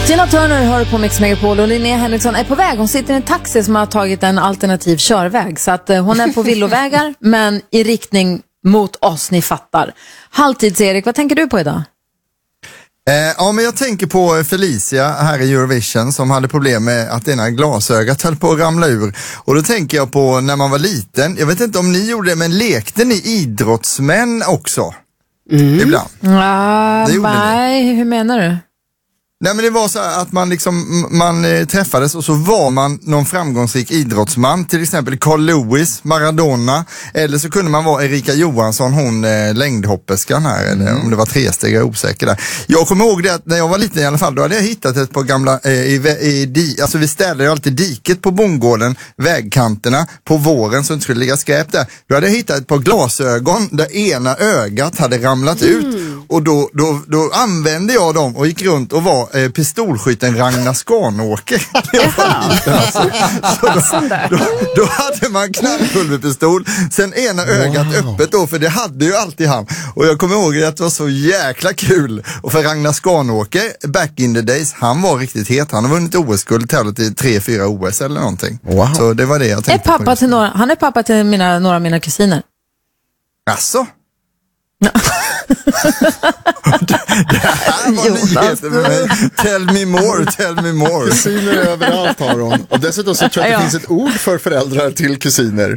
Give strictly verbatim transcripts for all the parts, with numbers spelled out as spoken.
Tina Turner hör på Mix Megapol och Linnea Henriksson är på väg. Hon sitter i en taxi som har tagit en alternativ körväg. Så att hon är på villovägar men i riktning mot oss, ni fattar. Halvtids-Erik, vad tänker du på idag? Eh, ja, men jag tänker på Felicia här i Eurovision som hade problem med att ena glasögat höll på att ramla ur. Och då tänker jag på när man var liten. Jag vet inte om ni gjorde det, men lekte ni idrottsmän också? Mm. Ibland. Ah, nej, hur menar du? Nej, men det var så att man liksom, man eh, träffades och så var man någon framgångsrik idrottsman, till exempel Carl Lewis, Maradona, eller så kunde man vara Erika Johansson, hon eh, längdhopperskan här, mm. eller om det var tresteg, jag är osäker där. Jag kommer ihåg det att när jag var liten i alla fall, då hade jag hittat ett par gamla, eh, i, i, di, alltså vi städade ju alltid diket på bondgården, vägkanterna, på våren så inte skulle ligga skräp där. Då hade jag hittat ett par glasögon där ena ögat hade ramlat mm. ut och då, då, då använde jag dem och gick runt och var Eh, pistolskytten Ragnar Skanåker. alltså. då, då, då hade man knallpulverpistol, sen ena ögat wow. öppet då, för det hade ju alltid han. Och jag kommer ihåg att det var så jäkla kul. Och för Ragnar Skanåker, back in the days, han var riktigt het. Han har vunnit O S-guld, tävlat i tre, fyra O S eller någonting. Wow. Så det var det jag tänkte är pappa till några, han är pappa till mina, några av mina kusiner. Asså? det, det här var nyheter för mig. Tell me more, tell me more. Kusiner överallt har hon. Och dessutom så tror jag att det ja. finns ett ord för föräldrar till kusiner.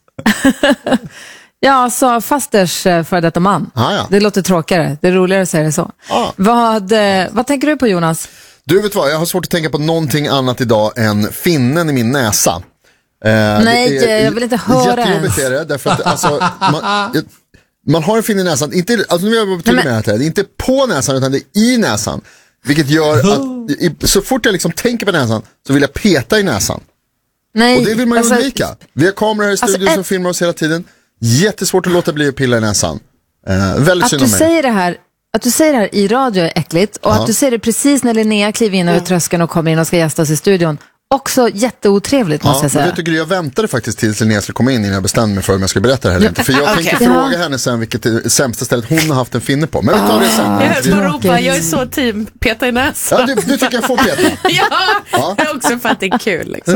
Ja, så fasters för detta man. Ah, ja. Det låter tråkigare. Det är roligare att säga det så. Ah. Vad, vad tänker du på, Jonas? Du, vet vad, jag har svårt att tänka på någonting annat idag än finnen i min näsa. Eh, Nej, är, jag vill inte höra. Jättejobbigt är det, därför att alltså, man, jag, man har en fin i näsan, inte, alltså nu är jag tydlig med det här, det är inte på näsan utan det är i näsan. Vilket gör att i, så fort jag liksom tänker på näsan så vill jag peta i näsan. Nej, och det vill man ju alltså, undvika. Vi har kameror här i studion alltså, som ett... filmar oss hela tiden. Jättesvårt att låta bli att pilla i näsan. Eh, väldigt att synd du om mig. säger det här Att du säger det här i radio är äckligt. Och ja. att du säger det precis när Linnea kliver in över tröskeln och kommer in och ska gästa oss i studion. Också jätteotrevligt, måste ja, jag säga. Men vet du, jag väntade faktiskt tills Linnea skulle komma in innan jag bestämde mig för om jag skulle berätta det här eller inte. För jag okay. tänkte fråga henne sen vilket är sämsta stället hon har haft en finne på. Men vi tar det sen. Jag höll på att ropa, jag är så team peta i näsan. Ja, du, du tycker jag får peta. ja, ja, det är också för att det är kul liksom.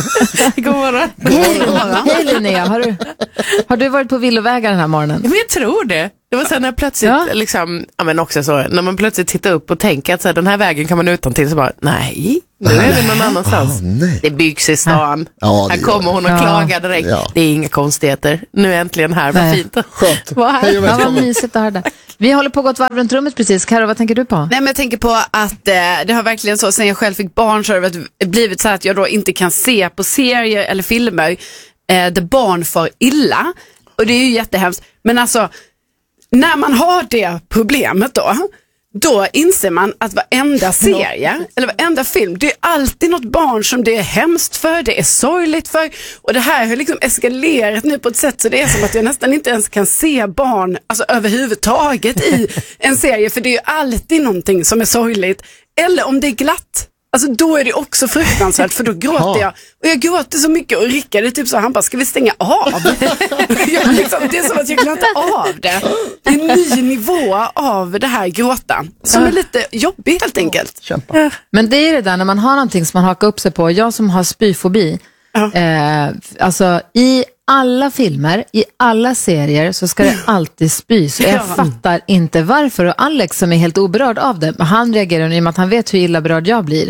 God morgon. Hej, hej Linnea, har du, har du varit på villovägar den här morgonen? Men jag tror det. Det var sen när plötsligt ja. liksom, ja men också så, när man plötsligt tittar upp och tänker att så här, den här vägen kan man utan till så bara, nej, nu är det någon annanstans. Oh, det byggs i stan. Ja, här kommer hon och ja. klagar direkt. Ja. Det är inga konstigheter. Nu är äntligen här, vad fint. Skönt. Vad här. Ja, vad mysigt att höra det. Vi håller på att gå ett varv runt rummet precis. Karo, vad tänker du på? Nej, men jag tänker på att eh, det har verkligen så, sen jag själv fick barn så har det blivit så att jag då inte kan se på serier eller filmer eh, där barn får illa. Och det är ju jättehemskt. Men alltså, när man har det problemet då, då inser man att varenda serie eller varenda film, det är alltid något barn som det är hemskt för, det är sorgligt för. Och det här har liksom eskalerat nu på ett sätt så det är som att jag nästan inte ens kan se barn alltså överhuvudtaget i en serie. För det är ju alltid någonting som är sorgligt. Eller om det är glatt. Alltså då är det också fruktansvärt för då gråter jag. Och jag gråter så mycket och Rickard är typ så, han bara, ska vi stänga av? jag, liksom, det är som att jag klarar inte av det. Det är en ny nivå av det här gråtan som är lite jobbig helt enkelt. Kämpa. Men det är det där när man har någonting som man hakar upp sig på. Jag som har spyfobi. Ja. Eh, alltså i alla filmer, i alla serier så ska det alltid spys. Jag ja. fattar inte varför. Och Alex som är helt oberörd av det, han reagerar i och med att han vet hur illa berörd jag blir.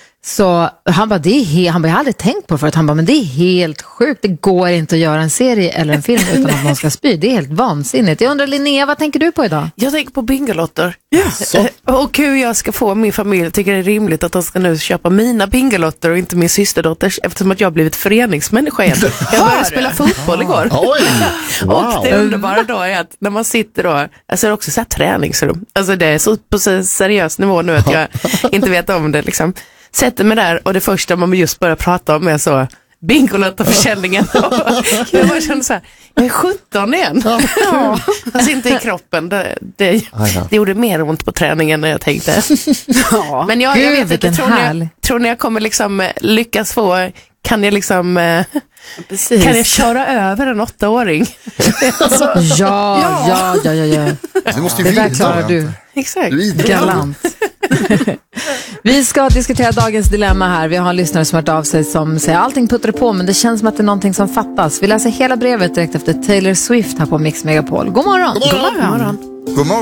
Så han bara, det är he- han bara, jag hade tänkt på för att han bara, men det är helt sjukt. Det går inte att göra en serie eller en film utan att man ska spy. Det är helt vansinnigt. Jag undrar, Linnea, vad tänker du på idag? Jag tänker på bingolotter. Yes. Och hur jag ska få min familj. Jag tycker det är rimligt att de ska nu köpa mina bingolotter och inte min systerdotters, eftersom att jag har blivit föreningsmänniska igen. Jag började spela fotboll igår. Oj. Wow. Och det underbara då är att när man sitter då, alltså det är också så här träningsrum. Alltså det är så på så seriös nivå nu att jag inte vet om det liksom. Sätter mig där och det första man just börjar prata om är så Bingolotto-försäljningen. Jag bara kände så här, jag är sjutton igen. Ja. Alltså inte i kroppen. Det, det, det gjorde mer ont på träningen än jag tänkte. Ja. Men jag, jag vet inte, tror ni, tror ni jag kommer liksom lyckas få, kan jag liksom Precis. Kan jag köra över en åttaåring? Alltså, ja, ja, ja, ja, ja. Du måste ju det där klarar du. Exakt. Galant. Vi ska diskutera dagens dilemma här. Vi har en lyssnare som har hört av sig som säger allting puttrar på, men det känns som att det är någonting som fattas. Vi läser hela brevet direkt efter Taylor Swift här på Mix Megapol. God morgon! God morgon! God morgon. God morgon.